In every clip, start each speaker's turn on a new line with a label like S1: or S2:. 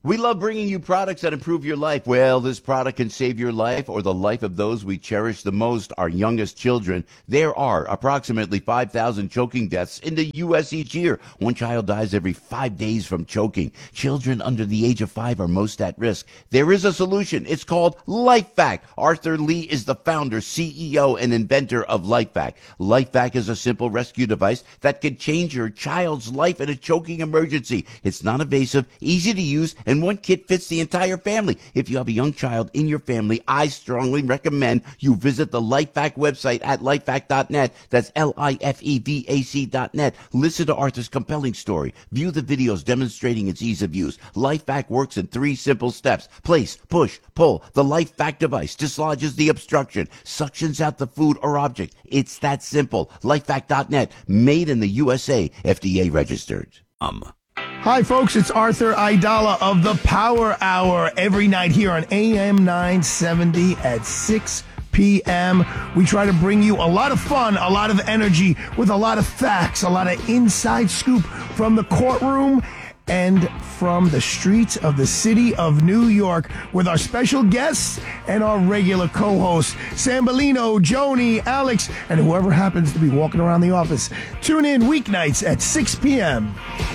S1: We love bringing you products that improve your life. Well, this product can save your life or the life of those we cherish the most, our youngest children. There are approximately 5,000 choking deaths in the U.S. each year. One child dies every 5 days from choking. Children under the age of 5 are most at risk. There is a solution. It's called LifeVac. Arthur Lee is the founder, CEO, and inventor of LifeVac. LifeVac is a simple rescue device that can change your child's life in a choking emergency. It's non-invasive, easy to use, and one kit fits the entire family. If you have a young child in your family, I strongly recommend you visit the LifeVac website at lifevac.net. That's LIFEVAC.net. Listen to Arthur's compelling story. View the videos demonstrating its ease of use. LifeVac works in 3 simple steps. Place, push, pull. The LifeVac device dislodges the obstruction, suctions out the food or object. It's that simple. LifeVac.net. Made in the USA. FDA registered.
S2: Hi, folks. It's Arthur Aidala of the Power Hour every night here on AM 970 at 6 p.m. We try to bring you a lot of fun, a lot of energy with a lot of facts, a lot of inside scoop from the courtroom and from the streets of the city of New York with our special guests and our regular co-hosts, Sambolino, Joni, Alex, and whoever happens to be walking around the office. Tune in weeknights at 6 p.m.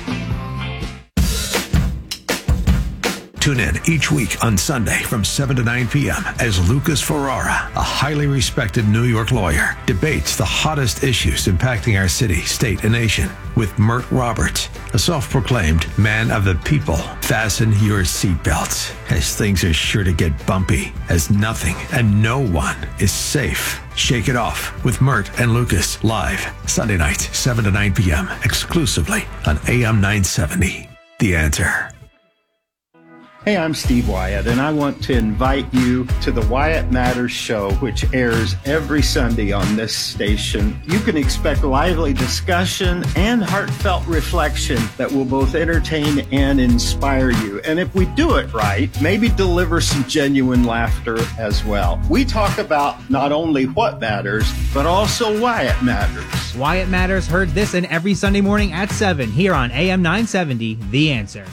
S3: Tune in each week on Sunday from 7 to 9 p.m. as Lucas Ferrara, a highly respected New York lawyer, debates the hottest issues impacting our city, state, and nation with Mert Roberts, a self-proclaimed man of the people. Fasten your seatbelts, as things are sure to get bumpy, as nothing and no one is safe. Shake it off with Mert and Lucas live Sunday night, 7 to 9 p.m. exclusively on AM 970. The Answer.
S4: Hey, I'm Steve Wyatt, and I want to invite you to the Wyatt Matters Show, which airs every Sunday on this station. You can expect lively discussion and heartfelt reflection that will both entertain and inspire you. And if we do it right, maybe deliver some genuine laughter as well. We talk about not only what matters, but also why it matters.
S5: Wyatt Matters, heard this and every Sunday morning at 7 here on AM 970, The Answer.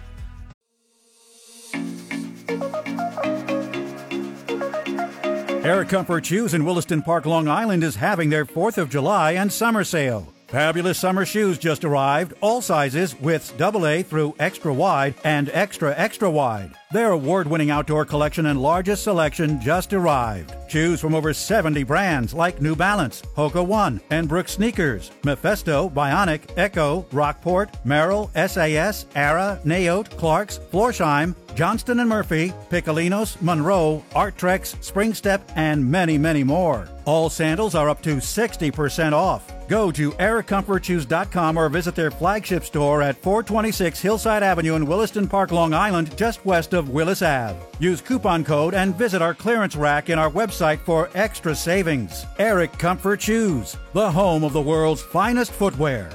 S6: Air Comfort Shoes in Williston Park, Long Island is having their 4th of July and summer sale. Fabulous summer shoes just arrived, all sizes, widths AA through extra wide and extra extra wide. Their award-winning outdoor collection and largest selection just arrived. Choose from over 70 brands like New Balance, Hoka One, and Brooks Sneakers, Mephisto, Bionic, Echo, Rockport, Merrill, SAS, Ara, Naote, Clarks, Florsheim, Johnston & Murphy, Piccolinos, Monroe, Arttrex, Springstep, and many, many more. All sandals are up to 60% off. Go to aircomfortshoes.com or visit their flagship store at 426 Hillside Avenue in Williston Park, Long Island, just west of Willis Ave. Use coupon code and visit our clearance rack in our website for extra savings. Eric Comfort Shoes, the home of the world's finest footwear.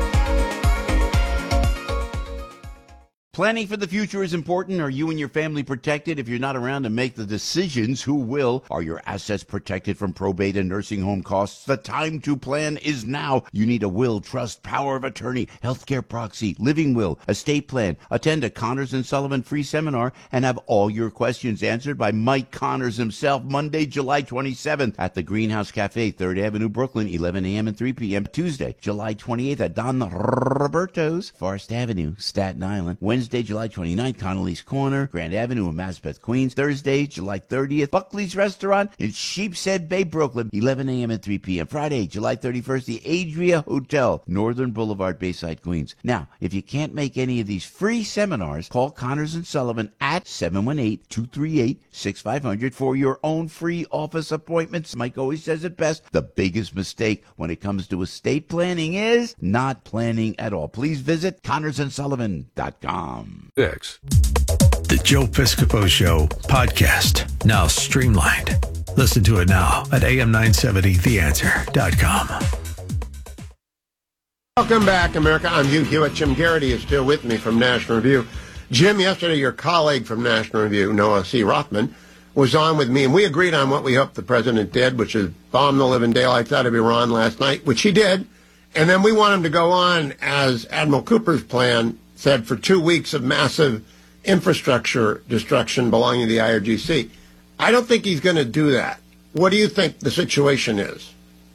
S1: Planning for the future is important. Are you and your family protected? If you're not around to make the decisions, who will? Are your assets protected from probate and nursing home costs? The time to plan is now. You need a will, trust, power of attorney, healthcare proxy, living will, estate plan. Attend a Connors & Sullivan free seminar and have all your questions answered by Mike Connors himself, Monday, July 27th at the Greenhouse Cafe, 3rd Avenue, Brooklyn, 11 a.m. and 3 p.m. Tuesday, July 28th at Don Roberto's, Forest Avenue, Staten Island. Wednesday, July 29th, Connolly's Corner, Grand Avenue in Maspeth, Queens. Thursday, July 30th, Buckley's Restaurant in Sheepshead Bay, Brooklyn, 11 a.m. and 3 p.m. Friday, July 31st, the Adria Hotel, Northern Boulevard, Bayside, Queens. Now, if you can't make any of these free seminars, call Connors & Sullivan at 718-238-6500 for your own free office appointments. Mike always says it best. The biggest mistake when it comes to estate planning is not planning at all. Please visit ConnorsandSullivan.com.
S3: The Joe Piscopo Show podcast, now streamlined. Listen to it now at am970theanswer.com.
S7: Welcome back, America. I'm Hugh Hewitt. Jim Garrity is still with me from National Review. Jim, yesterday your colleague from National Review, Noah C. Rothman, was on with me, and we agreed on what we hoped the president did, which is bomb the living daylights out of Iran last night, which he did. And then we want him to go on, as Admiral Cooper's plan said, for 2 weeks of massive infrastructure destruction belonging to the IRGC. I don't think he's going to do that. What do you think the situation is?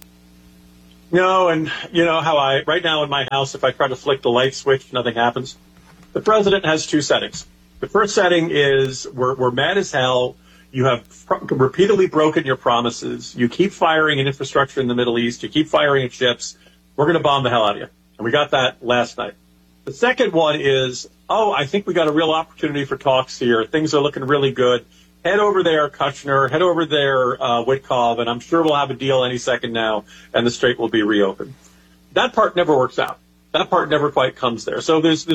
S8: No, and you know how right now in my house, if I try to flick the light switch, nothing happens. The president has two settings. The first setting is we're mad as hell. You have repeatedly broken your promises. You keep firing at infrastructure in the Middle East. You keep firing at ships. We're going to bomb the hell out of you. And we got that last night. The second one is, I think we got a real opportunity for talks here. Things are looking really good. Head over there, Kushner. Head over there, Witkoff, and I'm sure we'll have a deal any second now, and the strait will be reopened. That part never works out. That part never quite comes there. So there's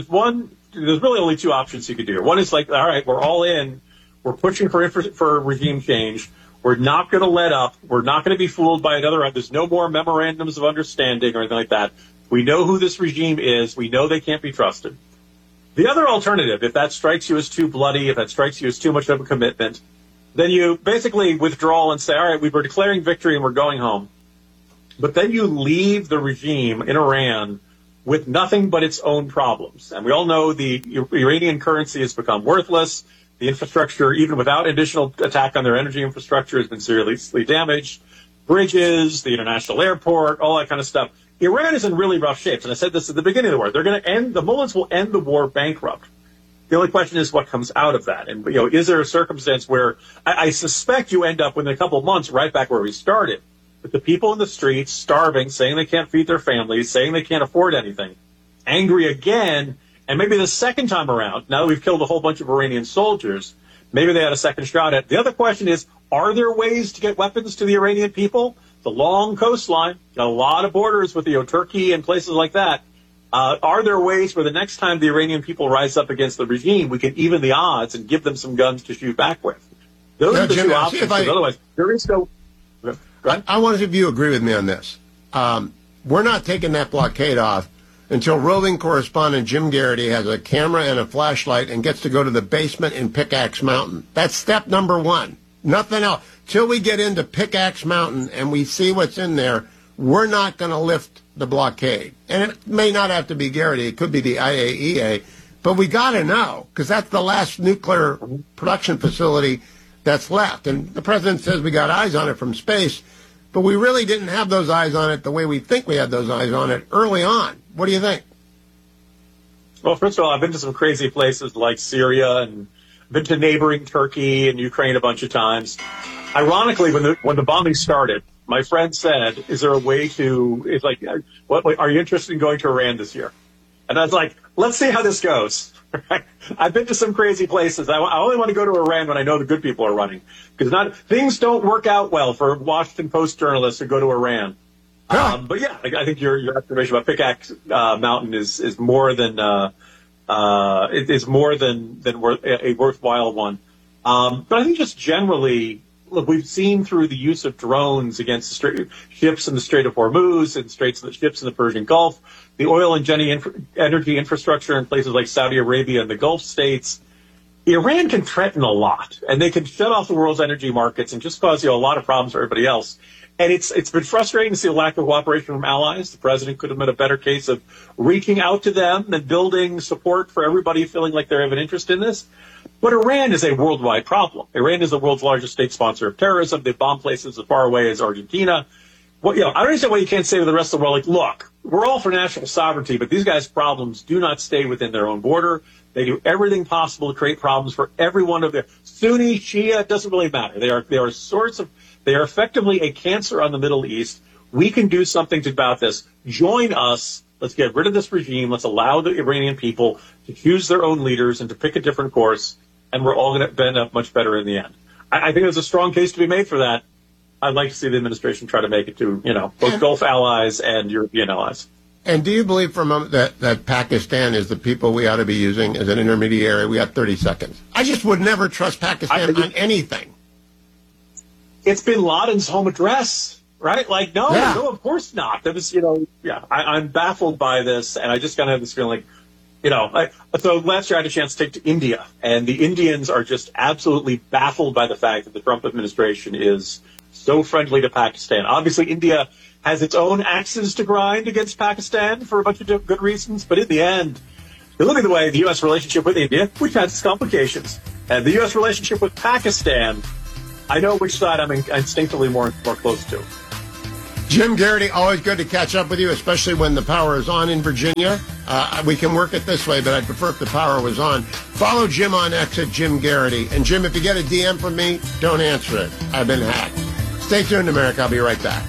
S8: really only two options you could do. One is like, all right, we're all in. We're pushing for regime change. We're not going to let up. We're not going to be fooled by another. There's no more memorandums of understanding or anything like that. We know who this regime is. We know they can't be trusted. The other alternative, if that strikes you as too bloody, if that strikes you as too much of a commitment, then you basically withdraw and say, all right, we were declaring victory and we're going home. But then you leave the regime in Iran with nothing but its own problems. And we all know the Iranian currency has become worthless. The infrastructure, even without additional attack on their energy infrastructure, has been seriously damaged. Bridges, the international airport, all that kind of stuff. Iran is in really rough shape. And I said this at the beginning of the war. They're going to the mullahs will end the war bankrupt. The only question is what comes out of that. And, is there a circumstance where I suspect you end up within a couple of months right back where we started, with the people in the streets starving, saying they can't feed their families, saying they can't afford anything, angry again. And maybe the second time around, now that we've killed a whole bunch of Iranian soldiers, maybe they had a second shot at it. The other question is, are there ways to get weapons to the Iranian people? The long coastline, got a lot of borders with Turkey and places like that. Are there ways where the next time the Iranian people rise up against the regime, we can even the odds and give them some guns to shoot back with? Those are the two options. Otherwise, there is no... Go ahead.
S7: I want to see if you agree with me on this. We're not taking that blockade off until roving correspondent Jim Garrity has a camera and a flashlight and gets to go to the basement in Pickaxe Mountain. That's step number one. Nothing else. Till we get into Pickaxe Mountain and we see what's in there, we're not going to lift the blockade. And it may not have to be Garrity. It could be the IAEA. But we got to know, because that's the last nuclear production facility that's left. And the president says we got eyes on it from space, but we really didn't have those eyes on it the way we think we had those eyes on it early on. What do you think?
S8: Well, first of all, I've been to some crazy places like Syria and been to neighboring Turkey and Ukraine a bunch of times. Ironically, when the bombing started, my friend said, is there a way to, it's like, are you interested in going to Iran this year? And I was like, let's see how this goes. I've been to some crazy places. I only want to go to Iran when I know the good people are running, because things don't work out well for Washington Post journalists to go to Iran. But yeah, I think your observation about Pickaxe Mountain is more than it is more than a worthwhile one. But I think just generally, look, we've seen through the use of drones against ships in the Strait of Hormuz and ships in the Persian Gulf, the oil and energy infrastructure in places like Saudi Arabia and the Gulf states. Iran can threaten a lot, and they can shut off the world's energy markets and just cause a lot of problems for everybody else. And it's been frustrating to see a lack of cooperation from allies. The president could have made a better case of reaching out to them and building support for everybody feeling like they have an interest in this. But Iran is a worldwide problem. Iran is the world's largest state sponsor of terrorism. They bomb places as far away as Argentina. I don't understand why you can't say to the rest of the world, like, look, we're all for national sovereignty, but these guys' problems do not stay within their own border. They do everything possible to create problems for every one of their Sunni, Shia, it doesn't really matter. They are effectively a cancer on the Middle East. We can do something about this. Join us. Let's get rid of this regime. Let's allow the Iranian people to choose their own leaders and to pick a different course. And we're all going to end up much better in the end. I think there's a strong case to be made for that. I'd like to see the administration try to make it to, both Gulf allies and European allies.
S7: And do you believe for a moment that Pakistan is the people we ought to be using as an intermediary? We got 30 seconds. I just would never trust Pakistan on anything.
S8: It's bin Laden's home address, right? Like, no, of course not. That was, I'm baffled by this, and I just kind of have this feeling so last year I had a chance to take to India, and the Indians are just absolutely baffled by the fact that the Trump administration is so friendly to Pakistan. Obviously, India has its own axes to grind against Pakistan for a bunch of good reasons, but in the end, You look at the way the U.S. relationship with India, which has its complications, and the U.S. relationship with Pakistan, I know which side I'm instinctively more close to.
S7: Jim Garrity, always good to catch up with you, especially when the power is on in Virginia. We can work it this way, but I'd prefer if the power was on. Follow Jim on X at Jim Garrity. And Jim, if you get a DM from me, don't answer it. I've been hacked. Stay tuned, America. I'll be right back.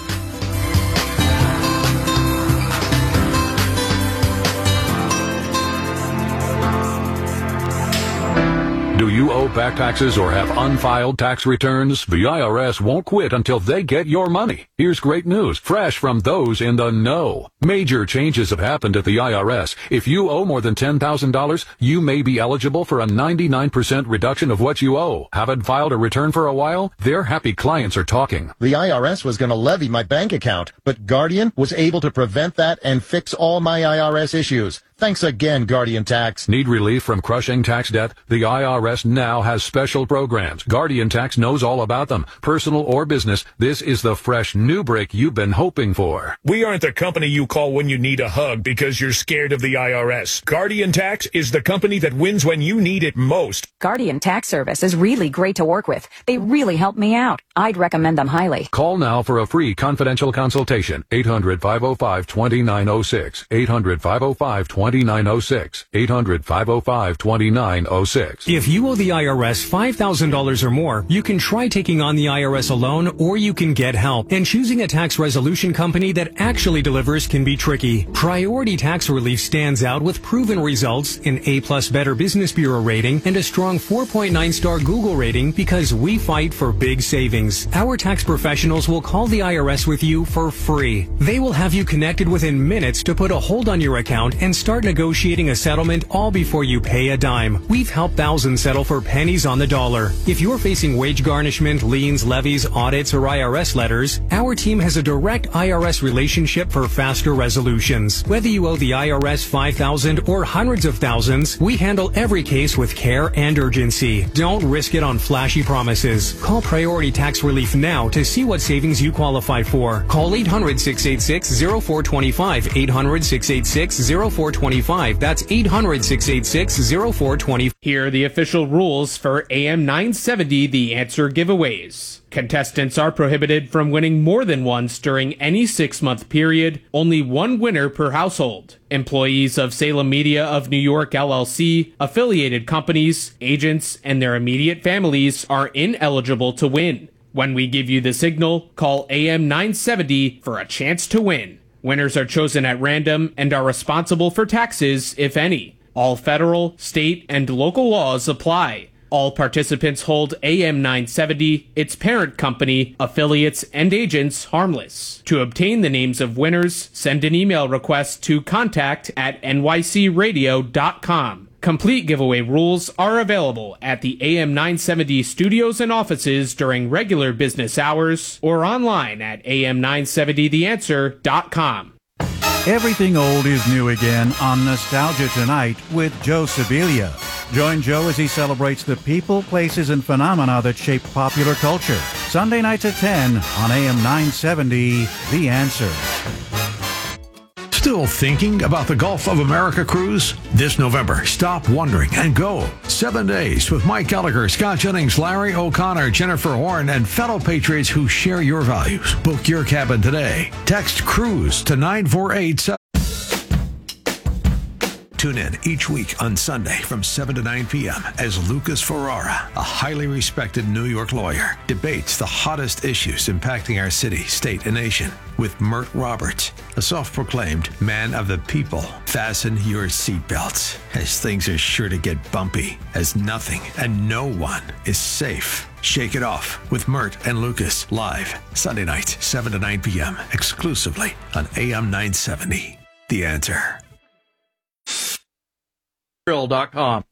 S9: Do you owe back taxes or have unfiled tax returns? The IRS won't quit until they get your money. Here's great news, fresh from those in the know. Major changes have happened at the IRS. If you owe more than $10,000, you may be eligible for a 99% reduction of what you owe. Haven't filed a return for a while? Their happy clients are talking.
S10: The IRS was going to levy my bank account, but Guardian was able to prevent that and fix all my IRS issues. Thanks again, Guardian Tax.
S9: Need relief from crushing tax debt? The IRS now has special programs. Guardian Tax knows all about them. Personal or business, this is the fresh new break you've been hoping for.
S11: We aren't the company you call when you need a hug because you're scared of the IRS. Guardian Tax is the company that wins when you need it most.
S12: Guardian Tax Service is really great to work with. They really help me out. I'd recommend them highly.
S9: Call now for a free confidential consultation. 800-505-2906. 800-505-2906. 800-505-2906.
S13: If you owe the IRS $5,000 or more, you can try taking on the IRS alone, or you can get help. And choosing a tax resolution company that actually delivers can be tricky. Priority Tax Relief stands out with proven results, an A+ Better Business Bureau rating, and a strong 4.9-star Google rating because we fight for big savings. Our tax professionals will call the IRS with you for free. They will have you connected within minutes to put a hold on your account and start negotiating a settlement all before you pay a dime. We've helped thousands settle for pennies on the dollar. If you're facing wage garnishment, liens, levies, audits, or IRS letters, our team has a direct IRS relationship for faster resolutions. Whether you owe the IRS $5,000 or hundreds of thousands, we handle every case with care and urgency. Don't risk it on flashy promises. Call Priority Tax Relief now to see what savings you qualify for. Call 800-686-0425. 800-686-0425. That's 800-686-0420.
S14: Here are the official rules for AM 970 The Answer giveaways. Contestants are prohibited from winning more than once during any 6-month period. Only one winner per household. Employees of Salem Media of New York LLC, affiliated companies, agents, and their immediate families are ineligible to win. When we give you the signal, call AM 970 for a chance to win. Winners are chosen at random and are responsible for taxes, if any. All federal, state, and local laws apply. All participants hold AM 970, its parent company, affiliates, and agents harmless. To obtain the names of winners, send an email request to contact@nycradio.com. Complete giveaway rules are available at the AM 970 studios and offices during regular business hours or online at am970theanswer.com.
S6: Everything old is new again on Nostalgia Tonight with Joe Sibilia. Join Joe as he celebrates the people, places, and phenomena that shape popular culture. Sunday nights at 10 on AM 970, The Answer.
S3: Still thinking about the Gulf of America cruise? This November, stop wondering and go. 7 days with Mike Gallagher, Scott Jennings, Larry O'Connor, Jennifer Horn, and fellow patriots who share your values. Book your cabin today. Text CRUISE to 9487. Tune in each week on Sunday from 7 to 9 p.m. as Lucas Ferrara, a highly respected New York lawyer, debates the hottest issues impacting our city, state, and nation with Mert Roberts, a self-proclaimed man of the people. Fasten your seatbelts, as things are sure to get bumpy, as nothing and no one is safe. Shake It Off with Mert and Lucas, live Sunday night, 7 to 9 p.m., exclusively on AM 970. The Answer.
S14: Thrill.com.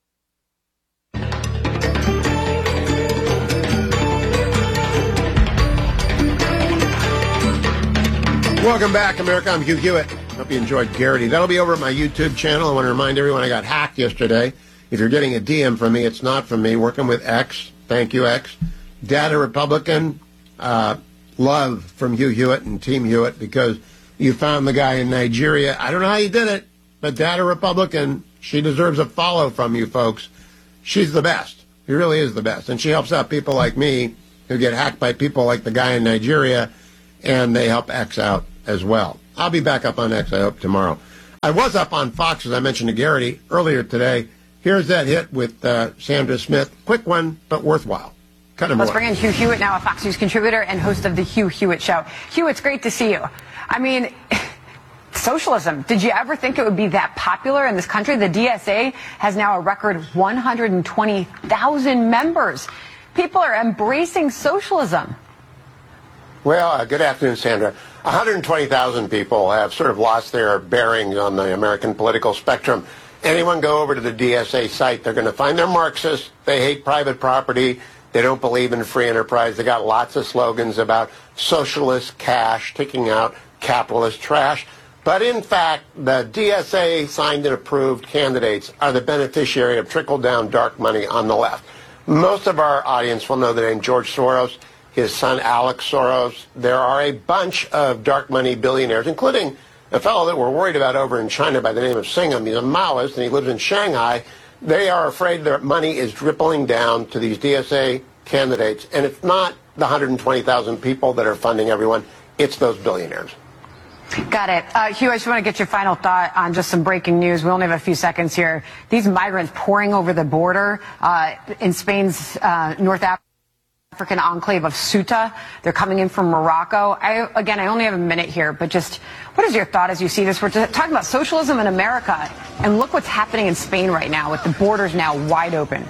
S7: Welcome back, America. I'm Hugh Hewitt. Hope you enjoyed Garrity. That'll be over at my YouTube channel. I want to remind everyone I got hacked yesterday. If you're getting a DM from me, it's not from me. Working with X. Thank you, X. Data Republican. Love from Hugh Hewitt and Team Hewitt because you found the guy in Nigeria. I don't know how you did it. but Data Republican, she deserves a follow from you folks. She's the best. She really is the best. And she helps out people like me who get hacked by people like the guy in Nigeria, and they help X out as well. I'll be back up on X, I hope, tomorrow. I was up on Fox, as I mentioned to Garrity earlier today. Here's that hit with Sandra Smith. Quick one, but worthwhile.
S15: Let's bring in Hugh Hewitt now, a Fox News contributor and host of the Hugh Hewitt Show. Hugh, it's great to see you. I mean, socialism, did you ever think it would be that popular in this country? The DSA has now a record 120,000 members. People are embracing socialism.
S7: Well, good afternoon, Sandra. 120,000 people have sort of lost their bearings on the American political spectrum. Anyone go over to the DSA site, they're going to find they're Marxists. They hate private property. They don't believe in free enterprise. They got lots of slogans about socialist cash, taking out capitalist trash. But in fact, the DSA signed and approved candidates are the beneficiary of trickle-down dark money on the left. Most of our audience will know the name George Soros, his son Alex Soros. There are a bunch of dark money billionaires, including a fellow that we're worried about over in China by the name of Singham. He's a Maoist and he lives in Shanghai. They are afraid their money is dripping down to these DSA candidates. And it's not the 120,000 people that are funding everyone. It's those billionaires.
S15: Got it. Hugh, I just want to get your final thought on just some breaking news. We only have a few seconds here. These migrants pouring over the border in Spain's North African enclave of Ceuta. They're coming in from Morocco. I only have a minute here, but just what is your thought as you see this? We're talking about socialism in America, and look what's happening in Spain right now with the borders now wide open.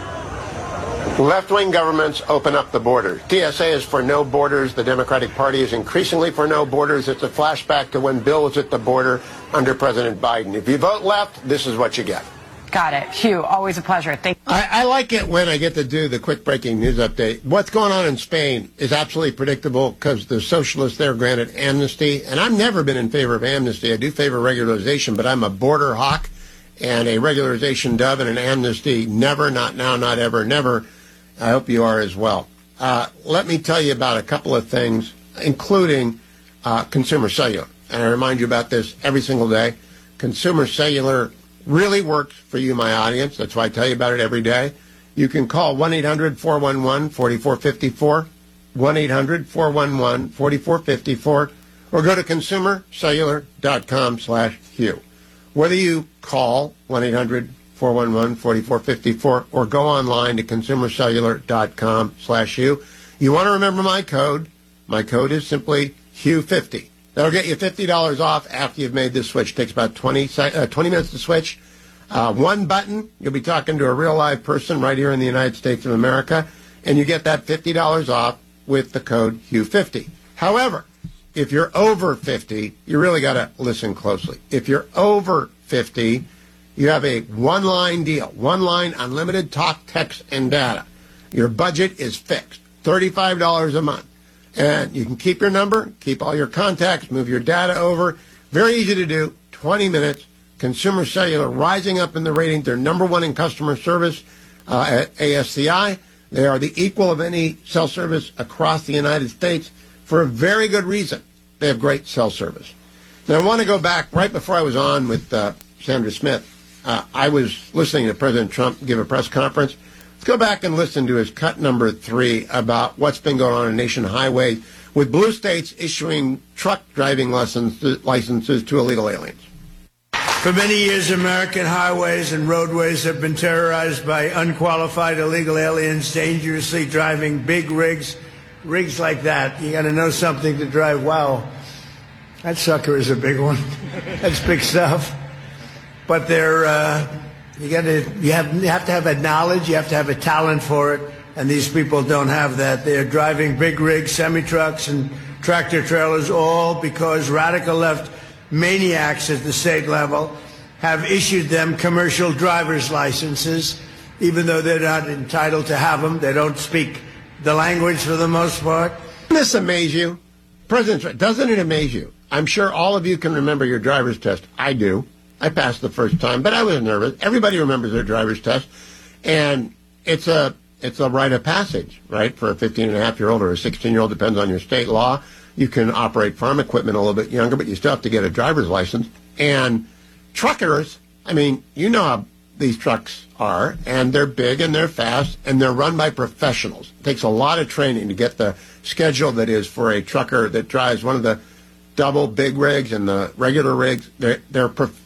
S7: Left-wing governments open up the borders. DSA is for no borders. The Democratic Party is increasingly for no borders. It's a flashback to when Bill was at the border under President Biden. If you vote left, this is what you get.
S15: Got it. Hugh, always a pleasure. Thank you.
S7: I like it when I get to do the quick breaking news update. What's going on in Spain is absolutely predictable because the socialists there granted amnesty. And I've never been in favor of amnesty. I do favor regularization, but I'm a border hawk and a regularization dove and an amnesty never, not now, not ever, never. I hope you are as well. Let me tell you about a couple of things, including consumer cellular. And I remind you about this every single day. Consumer cellular really works for you, my audience. That's why I tell you about it every day. You can call 1-800-411-4454, 1-800-411-4454, or go to consumercellular.com/Hugh. Whether you call 1-800-411-4454 or go online to consumercellular.com/Hugh. You want to remember my code. My code is simply Hugh50. That'll get you $50 off after you've made this switch. It takes about 20 minutes to switch. One button, you'll be talking to a real live person right here in the United States of America, and you get that $50 off with the code Hugh50. However, if you're over 50, you really got to listen closely. If you're over 50, you have a one-line deal, one-line unlimited talk, text, and data. Your budget is fixed, $35 a month. And you can keep your number, keep all your contacts, move your data over. Very easy to do, 20 minutes. Consumer Cellular rising up in the ratings. They're number one in customer service at ASCI. They are the equal of any cell service across the United States for a very good reason. They have great cell service. Now, I want to go back right before I was on with Sandra Smith. I was listening to President Trump give a press conference. Let's go back and listen to his cut number 3 about what's been going on in nation highways with blue states issuing truck driving licenses to illegal aliens.
S16: For many years, American highways and roadways have been terrorized by unqualified illegal aliens dangerously driving big rigs like that. You got to know something to drive. Wow, that sucker is a big one. That's big stuff. But they're you have to have a knowledge, you have to have a talent for it, and these people don't have that. They're driving big rigs, semi-trucks, and tractor trailers, all because radical left maniacs at the state level have issued them commercial driver's licenses, even though they're not entitled to have them. They don't speak the language for the most part.
S7: Doesn't this amaze you? President, doesn't it amaze you? I'm sure all of you can remember your driver's test. I do. I passed the first time, but I was nervous. Everybody remembers their driver's test. And it's a rite of passage, right, for a 15-and-a-half-year-old or a 16-year-old, depends on your state law. You can operate farm equipment a little bit younger, but you still have to get a driver's license. And truckers, I mean, you know how these trucks are, and they're big and they're fast and they're run by professionals. It takes a lot of training to get the schedule that is for a trucker that drives one of the double big rigs and the regular rigs. They're